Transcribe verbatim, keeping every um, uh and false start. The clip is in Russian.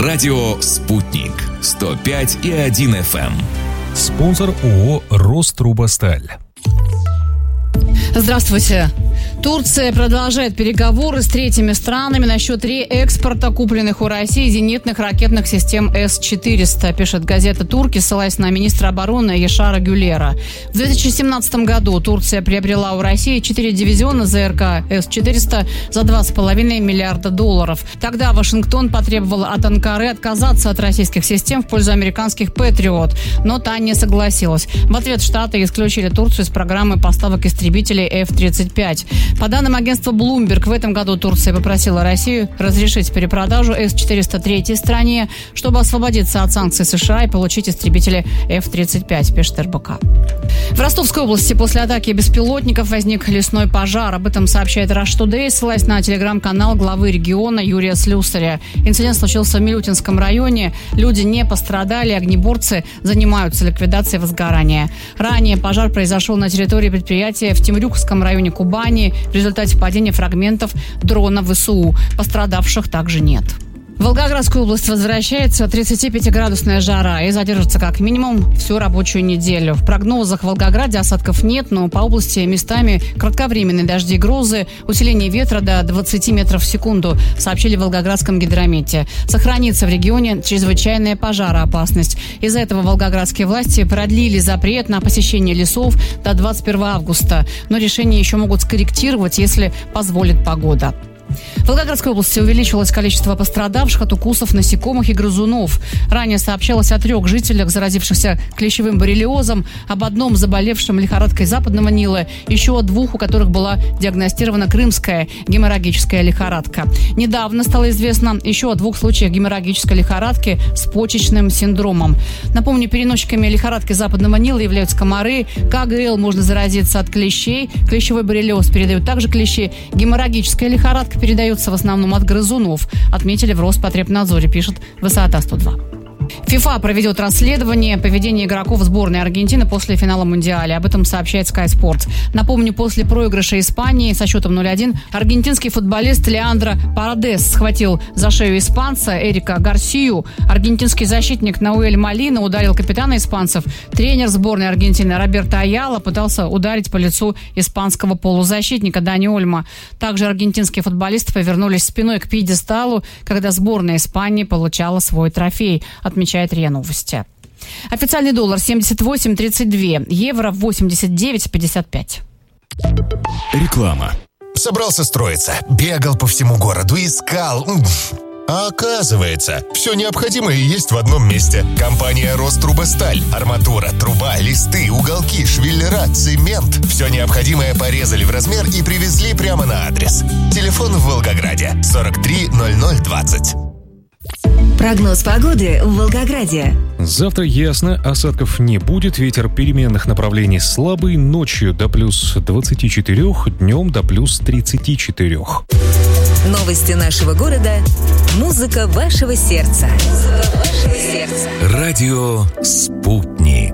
Радио «Спутник». сто пять и один эф эм. Спонсор ООО «Рострубосталь». Здравствуйте. Турция продолжает переговоры с третьими странами насчет реэкспорта купленных у России зенитных ракетных систем эс четыреста, пишет газета «Турки», ссылаясь на министра обороны Яшара Гюлера. В две тысячи семнадцатом году Турция приобрела у России четыре дивизиона ЗРК эс четыреста за два с половиной миллиарда долларов. Тогда Вашингтон потребовал от Анкары отказаться от российских систем в пользу американских «Патриот», но та не согласилась. В ответ Штаты исключили Турцию из программы поставок истребителей эф тридцать пять. По данным агентства Bloomberg, в этом году Турция попросила Россию разрешить перепродажу эс четыреста третьей стране, чтобы освободиться от санкций США и получить истребители эф тридцать пять, пишет эр бэ ка. В Ростовской области после атаки беспилотников возник лесной пожар. Об этом сообщает Rush Today, ссылаясь на телеграм-канал главы региона Юрия Слюсаря. Инцидент случился в Милютинском районе. Люди не пострадали, огнеборцы занимаются ликвидацией возгорания. Ранее пожар произошел на территории предприятия в Темрюкском районе Кубани в результате падения фрагментов дрона вэ эс у. Пострадавших также нет. В Волгоградскую область возвращается тридцатипятиградусная жара и задержится как минимум всю рабочую неделю. В прогнозах в Волгограде осадков нет, но по области местами кратковременные дожди и грозы, усиление ветра до двадцати метров в секунду, сообщили в Волгоградском гидромете. Сохранится в регионе чрезвычайная пожароопасность. Из-за этого волгоградские власти продлили запрет на посещение лесов до двадцать первого августа, но решение еще могут скорректировать, если позволит погода. В Волгоградской области увеличилось количество пострадавших от укусов насекомых и грызунов. Ранее сообщалось о трех жителях, заразившихся клещевым боррелиозом, об одном заболевшем лихорадкой западного Нила, еще о двух, у которых была диагностирована крымская геморрагическая лихорадка. Недавно стало известно еще о двух случаях геморрагической лихорадки с почечным синдромом. Напомню, переносчиками лихорадки западного Нила являются комары. ка гэ эл можно заразиться от клещей. Клещевой боррелиоз передают также клещи. Геморрагическая лихорадка передается в основном от грызунов, отметили в Роспотребнадзоре, пишет Высота сто два. ФИФА проведет расследование поведения игроков сборной Аргентины после финала Мундиаля. Об этом сообщает Sky Sports. Напомню, после проигрыша Испании со счетом ноль один аргентинский футболист Леандро Парадес схватил за шею испанца Эрика Гарсию. Аргентинский защитник Науэль Молина ударил капитана испанцев. Тренер сборной Аргентины Роберто Аяла пытался ударить по лицу испанского полузащитника Дани Ольмо. Также аргентинские футболисты повернулись спиной к пьедесталу, когда сборная Испании получала свой трофей, отмечает РИА Новости. Официальный доллар семьдесят восемь тридцать два, евро восемьдесят девять пятьдесят пять. Реклама. Собрался строиться, бегал по всему городу, искал. А оказывается, все необходимое есть в одном месте. Компания «Рострубосталь». Арматура, труба, листы, уголки, швеллера, цемент. Все необходимое порезали в размер и привезли прямо на адрес. Телефон в Волгограде сорок три ноль ноль двадцать. Прогноз погоды в Волгограде. Завтра ясно, осадков не будет, ветер переменных направлений слабый, ночью до плюс двадцати четырёх, днем до плюс тридцати четырёх. Новости нашего города. Музыка вашего сердца. Музыка вашего сердца. Радио «Спутник».